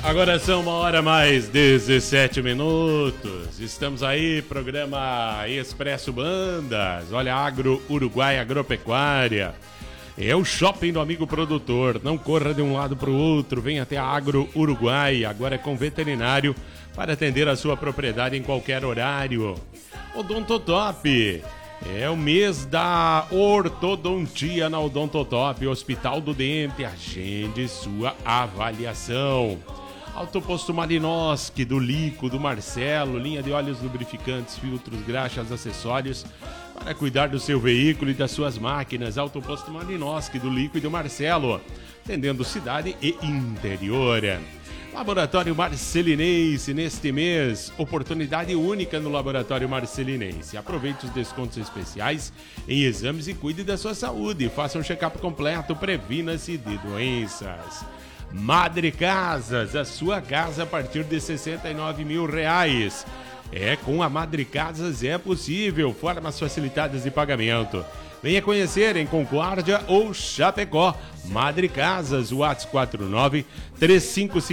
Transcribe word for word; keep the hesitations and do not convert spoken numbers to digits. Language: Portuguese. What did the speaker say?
Agora são uma hora mais dezessete minutos. Estamos aí, programa Expresso Bandas. Olha, Agro Uruguai Agropecuária. É o shopping do amigo produtor. Não corra de um lado para o outro. Vem até a Agro Uruguai. Agora é com veterinário para atender a sua propriedade em qualquer horário. Odontotop. É o mês da ortodontia na Odontotop. Hospital do Dente. Agende sua avaliação. Autoposto Malinoski, do Lico, do Marcelo, linha de óleos lubrificantes, filtros, graxas, acessórios para cuidar do seu veículo e das suas máquinas. Autoposto Malinoski, do Lico e do Marcelo, atendendo cidade e interior. Laboratório Marcelinense, neste mês, oportunidade única no Laboratório Marcelinense. Aproveite os descontos especiais em exames e cuide da sua saúde. Faça um check-up completo, previna-se de doenças. Madre Casas, a sua casa a partir de sessenta e nove mil reais. É, com a Madre Casas é possível, formas facilitadas de pagamento. Venha conhecer em Concórdia ou Chapecó. Madre Casas, WhatsApp quatro nove três cinco cinco